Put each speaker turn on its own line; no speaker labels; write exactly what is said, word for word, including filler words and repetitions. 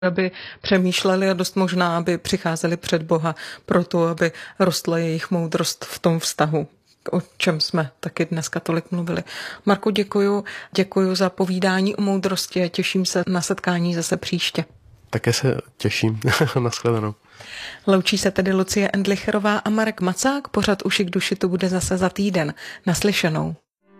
aby přemýšleli a dost možná, aby přicházeli před Boha proto, aby rostla jejich moudrost v tom vztahu, o čem jsme taky dneska tolik mluvili. Marku, děkuju, děkuju za povídání o moudrosti a těším se na setkání zase příště.
Také se těším. Naschledanou.
Loučí se tedy Lucie Endlicherová a Marek Macák. Pořad Uši k duši tu bude zase za týden. Naslyšenou.